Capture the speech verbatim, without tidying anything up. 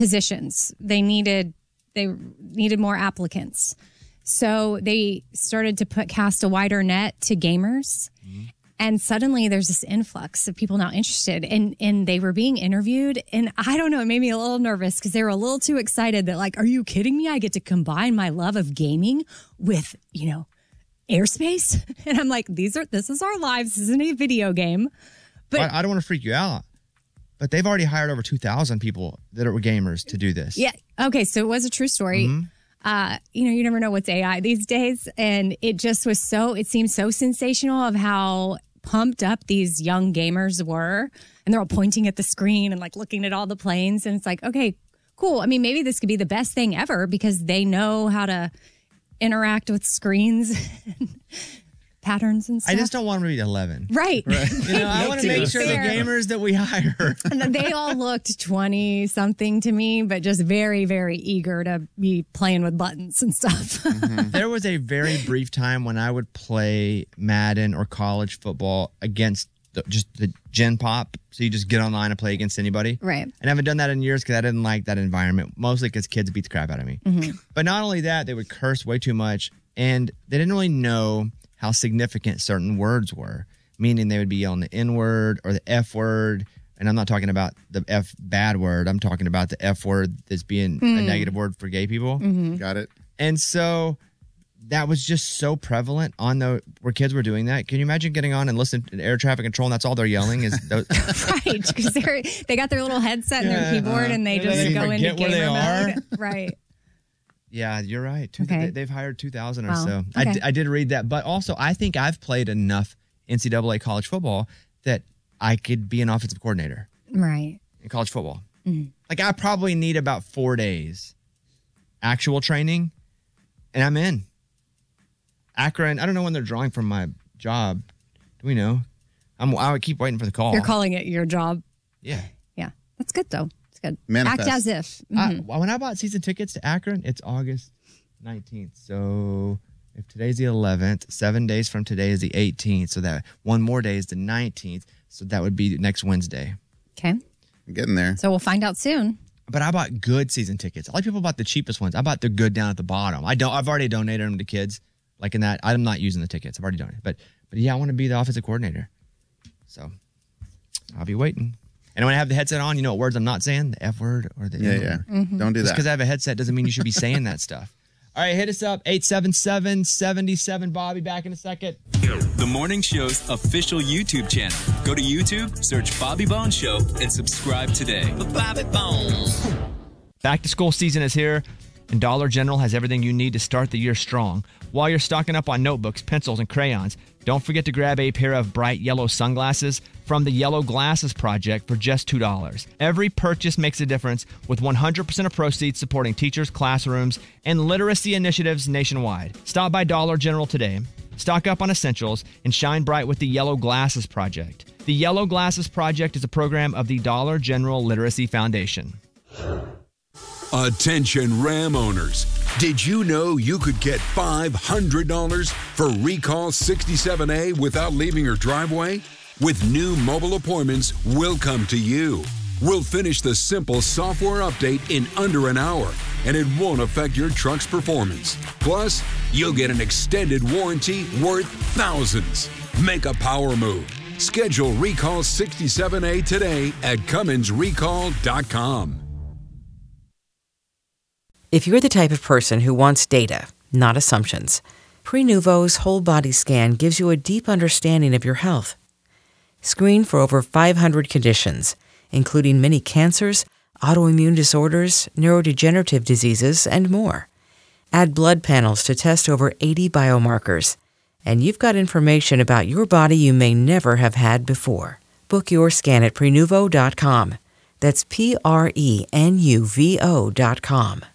positions. They needed they needed more applicants. So they started to put cast a wider net to gamers. Mm-hmm. And suddenly there's this influx of people now interested, and, and they were being interviewed. And I don't know, it made me a little nervous because they were a little too excited that, like, are you kidding me? I get to combine my love of gaming with, you know, airspace. And I'm like, these are, this is our lives. This isn't a video game. But well, I don't want to freak you out, but they've already hired over two thousand people that are gamers to do this. Yeah. Okay. So it was a true story. Mm-hmm. Uh, you know, you never know what's A I these days. And it just was so, it seemed so sensational of how pumped up these young gamers were, and they're all pointing at the screen and like looking at all the planes, and it's like, okay, cool. I mean, maybe this could be the best thing ever because they know how to interact with screens and patterns and stuff. I just don't want them to be eleven. Right. right. You know, I want to make sure fair. the gamers that we hire. And they all looked twenty something to me, but just very, very eager to be playing with buttons and stuff. Mm-hmm. There was a very brief time when I would play Madden or college football against the, just the Gen Pop. So you just get online and play against anybody. Right. And I haven't done that in years because I didn't like that environment, mostly because kids beat the crap out of me. Mm-hmm. But not only that, they would curse way too much, and they didn't really know how significant certain words were, meaning they would be yelling the N word or the F word. And I'm not talking about the F bad word. I'm talking about the F word that's being mm. a negative word for gay people. Mm-hmm. Got it. And so that was just so prevalent on the where kids were doing that. Can you imagine getting on and listening to air traffic control and that's all they're yelling is those? Right, because they're they got their little headset and yeah, their keyboard uh, and they just they go into gamer mode. Are. Right. Yeah, you're right. Two, okay. they, they've hired two thousand or wow. so. Okay. I, d- I did read that. But also, I think I've played enough N C double A college football that I could be an offensive coordinator. Right. In college football. Mm-hmm. Like, I probably need about four days actual training, and I'm in. Akron, I don't know when they're drawing from my job. Do we know? I'm, I would keep waiting for the call. You're calling it your job. Yeah. Yeah. That's good, though. Good. Manifest. Act as if. Mm-hmm. I, when I bought season tickets to Akron, it's August nineteenth. So if today's the eleventh, seven days from today is the eighteenth. So that one more day is the nineteenth. So that would be next Wednesday. Okay. I'm getting there. So we'll find out soon. But I bought good season tickets. A lot of people bought the cheapest ones. I bought the good down at the bottom. I don't. I've already donated them to kids. Like in that, I'm not using the tickets. I've already donated. But but yeah, I want to be the offensive coordinator. So I'll be waiting. And when I have the headset on, you know what words I'm not saying? The F word or the yeah, N word. Yeah, mm-hmm. Don't do Just that. Just because I have a headset doesn't mean you should be saying that stuff. All right, hit us up, eight seven seven, seven seven, Bobby. Back in a second. The Morning Show's official YouTube channel. Go to YouTube, search Bobby Bones Show, and subscribe today. Bobby Bones. Back to school season is here, and Dollar General has everything you need to start the year strong. While you're stocking up on notebooks, pencils, and crayons, don't forget to grab a pair of bright yellow sunglasses from the Yellow Glasses Project for just two dollars. Every purchase makes a difference, with one hundred percent of proceeds supporting teachers, classrooms, and literacy initiatives nationwide. Stop by Dollar General today, stock up on essentials, and shine bright with the Yellow Glasses Project. The Yellow Glasses Project is a program of the Dollar General Literacy Foundation. Attention Ram owners. Did you know you could get five hundred dollars for Recall sixty-seven A without leaving your driveway? With new mobile appointments, we'll come to you. We'll finish the simple software update in under an hour, and it won't affect your truck's performance. Plus, you'll get an extended warranty worth thousands. Make a power move. Schedule Recall sixty-seven A today at Cummins Recall dot com. If you're the type of person who wants data, not assumptions, Prenuvo's whole body scan gives you a deep understanding of your health. Screen for over five hundred conditions, including many cancers, autoimmune disorders, neurodegenerative diseases, and more. Add blood panels to test over eighty biomarkers, and you've got information about your body you may never have had before. Book your scan at Prenuvo dot com. That's P R E N U V O dot com.